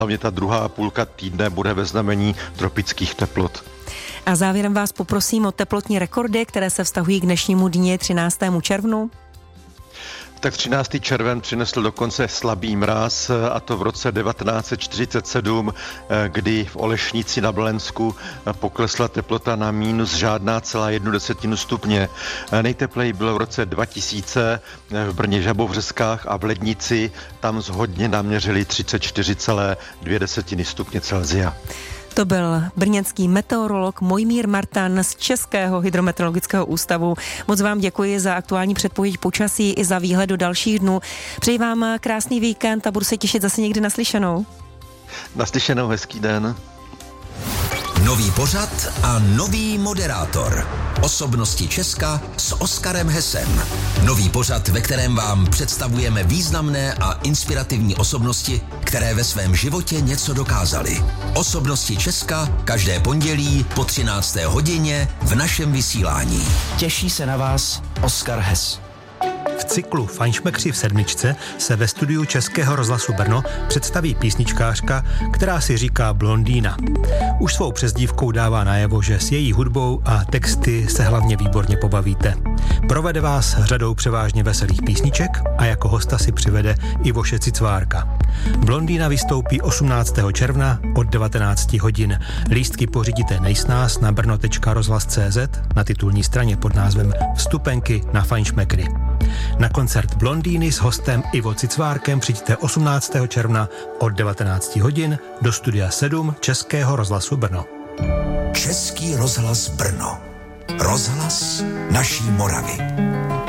hlavně ta druhá půlka týdne bude ve znamení tropických teplot. A závěrem vás poprosím o teplotní rekordy, které se vztahují k dnešnímu dni 13. červnu. Tak 13. červen přinesl dokonce slabý mráz, a to v roce 1947, kdy v Olešnici na Blanensku poklesla teplota na -0,1 stupně. Nejtepleji bylo v roce 2000 v Brně Žabovřeskách a v Lednici, tam zhodně naměřili 34,2 stupně Celsia. To byl brněnský meteorolog Mojmír Martan z Českého hydrometeorologického ústavu. Moc vám děkuji za aktuální předpověď počasí i za výhled do dalších dnů. Přeji vám krásný víkend a budu se těšit zase někdy naslyšenou. Naslyšenou, hezký den. Nový pořad a nový moderátor. Osobnosti Česka s Oskarem Hesem. Nový pořad, ve kterém vám představujeme významné a inspirativní osobnosti, které ve svém životě něco dokázaly. Osobnosti Česka každé pondělí po 13. hodině v našem vysílání. Těší se na vás Oskar Hes. V cyklu Fajnšmekři v sedmičce se ve studiu Českého rozhlasu Brno představí písničkářka, která si říká Blondýna. Už svou přezdívkou dává najevo, že s její hudbou a texty se hlavně výborně pobavíte. Provede vás řadou převážně veselých písniček a jako hosta si přivede Ivoše Cicvárka. Blondýna vystoupí 18. června od 19 hodin. Lístky pořídíte nejsnáz na brno.rozhlas.cz na titulní straně pod názvem Vstupenky na Fajnšmekry. Na koncert Blondýny s hostem Ivo Cicvárkem přijďte 18. června od 19 hodin do studia 7 Českého rozhlasu Brno. Český rozhlas Brno. Rozhlas naší Moravy.